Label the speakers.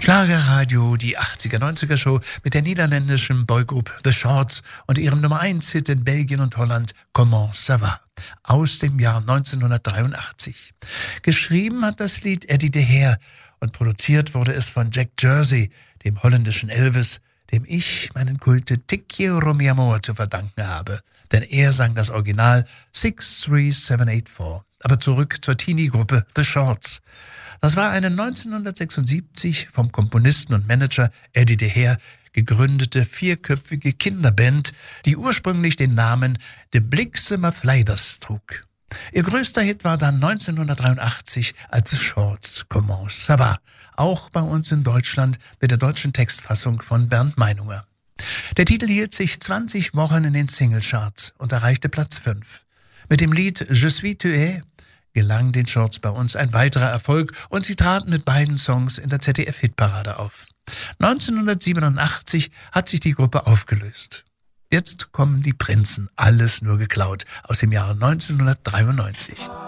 Speaker 1: Schlagerradio, die 80er-90er Show mit der niederländischen Boygroup The Shorts und ihrem Nummer 1 Hit in Belgien und Holland Comment ça va aus dem Jahr 1983. Geschrieben hat das Lied Eddie de Heer und produziert wurde es von Jack Jersey, dem holländischen Elvis, dem ich meinen Kulte Te Quiero Mi Amor zu verdanken habe. Denn er sang das Original 63784. Aber zurück zur Teenie-Gruppe The Shorts. Das war eine 1976 vom Komponisten und Manager Eddie de Heer gegründete vierköpfige Kinderband, die ursprünglich den Namen De Bliksemafleiders trug. Ihr größter Hit war dann 1983 als The Shorts Comment ça va, auch bei uns in Deutschland mit der deutschen Textfassung von Bernd Meinunger. Der Titel hielt sich 20 Wochen in den Singlecharts und erreichte Platz 5. Mit dem Lied Je suis tué gelang den Shorts bei uns ein weiterer Erfolg und sie traten mit beiden Songs in der ZDF-Hitparade auf. 1987 hat sich die Gruppe aufgelöst. Jetzt kommen die Prinzen, alles nur geklaut, aus dem Jahre 1993.